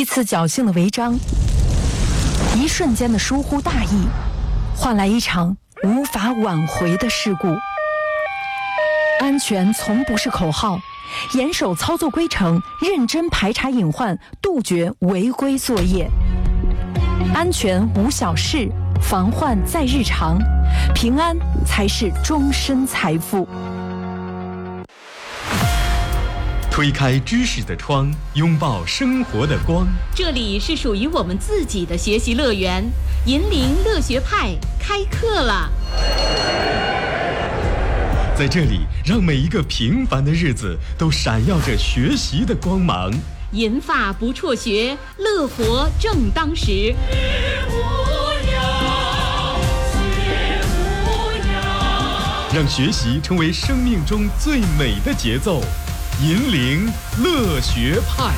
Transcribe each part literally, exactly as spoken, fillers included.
一次侥幸的违章，一瞬间的疏忽大意，换来一场无法挽回的事故。安全从不是口号，严守操作规程，认真排查隐患，杜绝违规作业。安全无小事，防患在日常，平安才是终身财富。 推开知识的窗，拥抱生活的光。 这里是属于我们自己的学习乐园，银铃乐学派开课了。 在这里，让每一个平凡的日子都闪耀着学习的光芒。 银发不辍学，乐活正当时。 让学习成为生命中最美的节奏。银铃乐学派。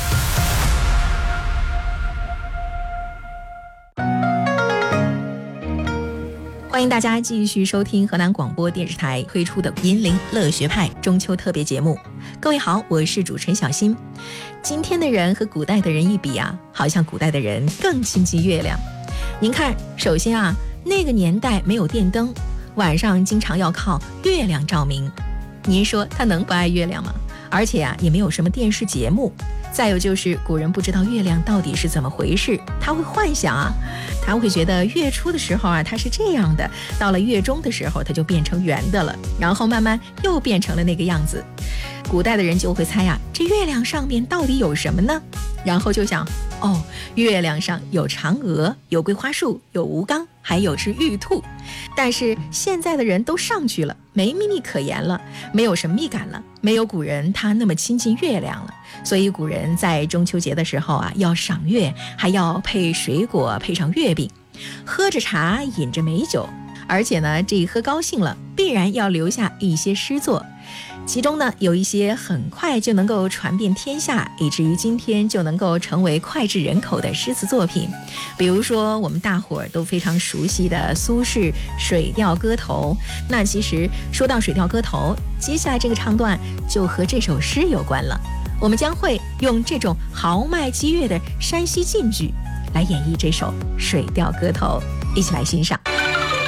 欢迎大家继续收听河南广播电视台推出的银铃乐学派中秋特别节目。各位好，我是主持人小新。今天的人和古代的人一比啊，好像古代的人更亲近月亮。您看，首先啊，那个年代没有电灯，晚上经常要靠月亮照明。您说他能不爱月亮吗？而且啊，也没有什么电视节目。再有就是古人不知道月亮到底是怎么回事，他会幻想啊，他会觉得月初的时候啊它是这样的，到了月中的时候它就变成圆的了，然后慢慢又变成了那个样子。古代的人就会猜啊，这月亮上面到底有什么呢？然后就想，哦，月亮上有嫦娥，有桂花树，有吴刚，还有只玉兔。但是现在的人都上去了，没秘密可言了，没有神秘感了，没有古人他那么亲近月亮了。所以古人在中秋节的时候啊，要赏月，还要配水果，配上月饼，喝着茶，饮着美酒。而且呢，这一喝高兴了，必然要留下一些诗作。其中呢，有一些很快就能够传遍天下，以至于今天就能够成为脍炙人口的诗词作品。比如说我们大伙儿都非常熟悉的苏轼《水调歌头》。那其实说到《水调歌头》，接下来这个唱段就和这首诗有关了。我们将会用这种豪迈激越的山西晋剧来演绎这首《水调歌头》，一起来欣赏。